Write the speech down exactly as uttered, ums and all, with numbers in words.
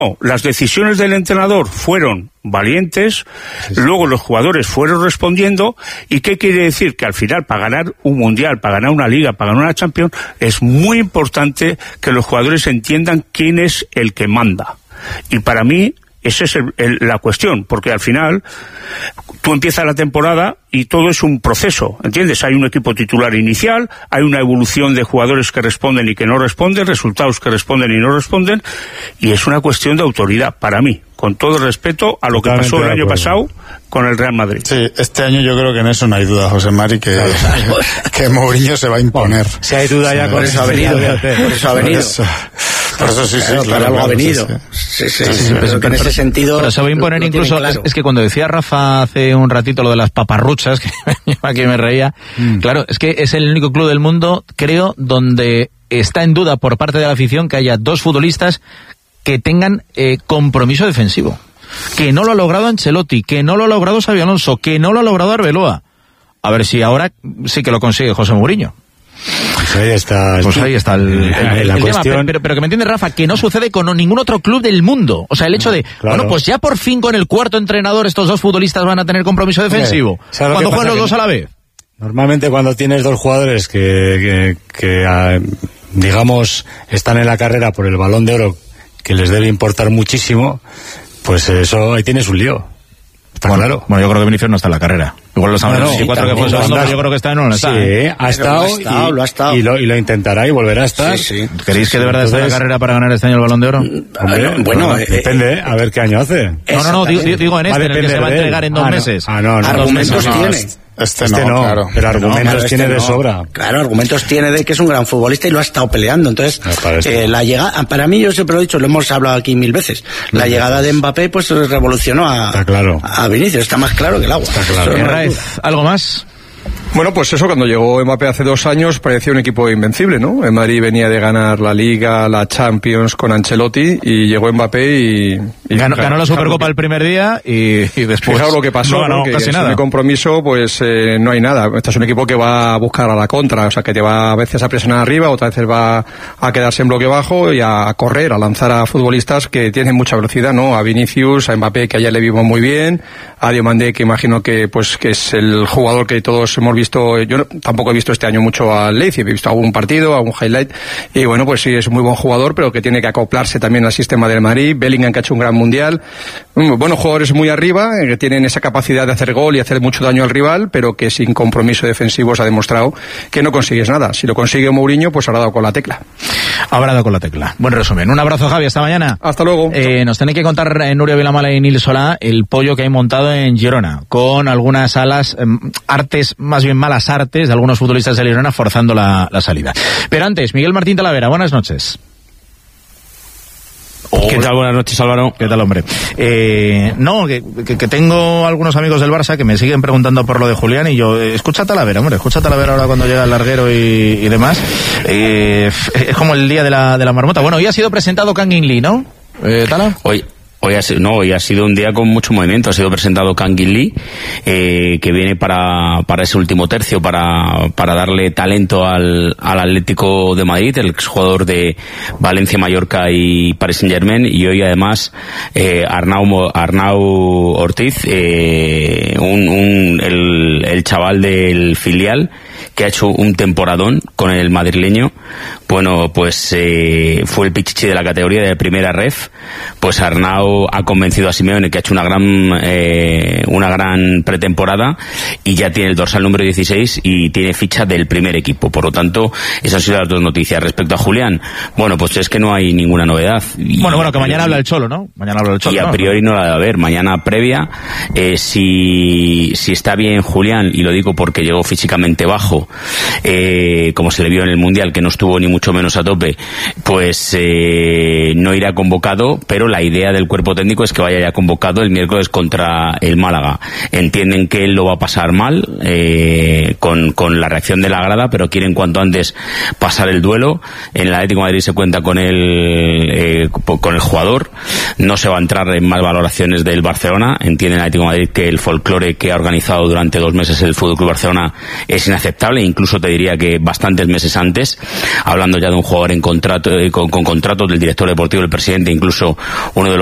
No, las decisiones del entrenador fueron valientes, sí, sí. Luego los jugadores fueron respondiendo. ¿Y qué quiere decir? Que al final, para ganar un mundial, para ganar una liga, para ganar una Champions, es muy importante que los jugadores entiendan quién es el que manda. Y para mí, esa es el, el, la cuestión, porque al final tú empiezas la temporada y todo es un proceso, ¿entiendes? Hay un equipo titular inicial, hay una evolución de jugadores que responden y que no responden, resultados que responden y no responden, y es una cuestión de autoridad, para mí, con todo el respeto a lo Totalmente que pasó el año pasado con el Real Madrid. Sí, este año yo creo que en eso no hay duda, José Mari, que, claro. que Mourinho se va a imponer. Bueno, si hay duda ya, sí, con eso ha venido. Por eso ha venido. Por eso, por eso sí, sí, claro, claro, algo claro, ha venido. Sí, sí, sí, sí, sí, sí, pero que en ese sentido... Pero se va a imponer lo, incluso, lo claro. es, es que cuando decía Rafa hace un ratito lo de las paparruchas, que aquí me reía, mm. claro, es que es el único club del mundo, creo, donde está en duda por parte de la afición que haya dos futbolistas que tengan eh, compromiso defensivo. Que no lo ha logrado Ancelotti, que no lo ha logrado Xabi Alonso, que no lo ha logrado Arbeloa. A ver si ahora sí que lo consigue José Mourinho. Pues ahí está. Pues ahí está el, el, el, la el cuestión... tema. Pero, pero, pero que me entiende, Rafa, que no sucede con ningún otro club del mundo. O sea, el hecho de, claro. bueno, pues ya por fin con el cuarto entrenador estos dos futbolistas van a tener compromiso defensivo. Cuando juegan los dos a la vez. Normalmente cuando tienes dos jugadores que, que, que digamos, están en la carrera por el Balón de Oro, que les debe importar muchísimo, pues eso, ahí tienes un lío. Está bueno, claro. Bueno, yo creo que Vinicius no está en la carrera. Igual lo saben los veinticuatro que fue segundo, pero yo creo que está en no, no está. Sí, ¿eh? ha estado, ha estado, y, lo ha estado. Y, lo, y lo intentará y volverá a estar. Sí, sí. ¿Queréis que de verdad esté en la carrera para ganar este año el Balón de Oro? Hombre, bueno, bueno eh, depende, eh, a ver qué año hace. No, no, no, digo, digo en este, en el que se va a entregar en dos ah, meses. No. Ah, no, no. Argumentos no, no, tiene. Este, este no, no, claro. Pero argumentos no, claro, este tiene de no. sobra. Claro, argumentos tiene de que es un gran futbolista y lo ha estado peleando. Entonces, eh, la llegada, para mí, yo siempre lo he dicho, lo hemos hablado aquí mil veces, la mil llegada veces. de Mbappé pues revolucionó a, claro. a Vinicius, está más claro que el agua. Está claro. No Raez, ¿algo más? Bueno, pues eso, cuando llegó Mbappé hace dos años parecía un equipo invencible, ¿no? El Madrid venía de ganar la Liga, la Champions con Ancelotti y llegó Mbappé y... y ganó, ganó la Supercopa el primer día y, y después... Fijaos lo que pasó, no ganó ¿no? Que casi nada. De compromiso, pues eh, no hay nada. Este es un equipo que va a buscar a la contra, o sea, que te va a veces a presionar arriba, otras veces va a quedarse en bloque bajo y a correr, a lanzar a futbolistas que tienen mucha velocidad, ¿no? A Vinicius, a Mbappé, que ayer le vimos muy bien, a Diomandé, que imagino que pues que es el jugador que todos hemos visto. Yo no, tampoco he visto este año mucho al Leipzig, he visto algún partido, algún highlight, y bueno, pues sí, es un muy buen jugador, pero que tiene que acoplarse también al sistema del Madrid. Bellingham, que ha hecho un gran mundial. Bueno, jugadores muy arriba, que tienen esa capacidad de hacer gol y hacer mucho daño al rival, pero que sin compromiso defensivo se ha demostrado que no consigues nada. Si lo consigue Mourinho, pues habrá dado con la tecla. Habrá dado con la tecla. Buen resumen. Un abrazo, Javi, hasta mañana. Hasta luego. Eh, nos tenéis que contar, eh, Nuria Vilamala y Nil Solá, el pollo que hay montado en Girona, con algunas alas, eh, artes, más bien malas artes, de algunos futbolistas de Girona forzando la, la salida. Pero antes, Miguel Martín Talavera, buenas noches. ¿Qué tal? Buenas noches, Álvaro. ¿Qué tal, hombre? Eh, no, que, que, que tengo algunos amigos del Barça que me siguen preguntando por lo de Julián y yo, eh, escucha Talavera, hombre, escucha Talavera ahora cuando llega el larguero y, y demás. Eh, es como el día de la, de la marmota. Bueno, hoy ha sido presentado Kang In Lee, ¿no? Eh, ¿Tala? Hoy... Hoy ha, sido, no, hoy ha sido un día con mucho movimiento. Ha sido presentado Kang In Lee, eh, que viene para, para ese último tercio, para, para darle talento al, al Atlético de Madrid, el exjugador de Valencia, Mallorca y Paris Saint-Germain. Y hoy además, eh, Arnau, Arnau Ortiz, eh, un, un, el, el chaval del filial, que ha hecho un temporadón con el madrileño. Bueno, pues eh, fue el pichichi de la categoría de primera ref. Pues Arnau ha convencido a Simeone, que ha hecho una gran eh, una gran pretemporada y ya tiene el dorsal número dieciséis y tiene ficha del primer equipo. Por lo tanto, esas han sido las dos noticias. Respecto a Julián, bueno, pues es que no hay ninguna novedad. Y bueno, bueno, que mañana habla el Cholo, ¿no? Mañana habla el Cholo. Y a ¿no? priori no la debe haber. Mañana previa, eh, si, si está bien Julián, y lo digo porque llegó físicamente bajo, eh, como se le vio en el Mundial, que no estuvo ni mucho menos a tope, pues eh, no irá convocado, pero la idea del cuerpo técnico es que vaya ya convocado el miércoles contra el Málaga. Entienden que él lo va a pasar mal eh, con, con la reacción de la grada, pero quieren cuanto antes pasar el duelo. En el Atlético de Madrid se cuenta con el eh, con el jugador. No se va a entrar en más valoraciones del Barcelona. Entiende el Atlético de Madrid que el folclore que ha organizado durante dos meses el Fútbol Club Barcelona es inaceptable. considerable, incluso te diría que bastantes meses antes, hablando ya de un jugador en contrato, eh, con, con contratos del director deportivo, del presidente, incluso uno de los